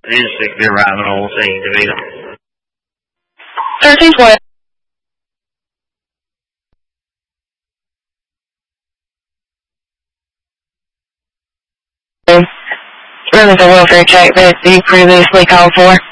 It is sick to be arriving on scene, DeVito. 1320. Room is a welfare check that you previously called for.